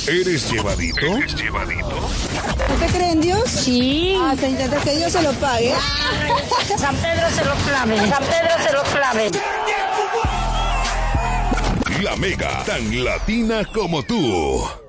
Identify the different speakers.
Speaker 1: ¿Eres llevadito?
Speaker 2: ¿Usted cree en Dios?
Speaker 3: Sí.
Speaker 2: Ah, se intenta que Dios se lo pague.
Speaker 3: San Pedro se lo clave. San Pedro se lo clave.
Speaker 1: La Mega, tan latina como tú.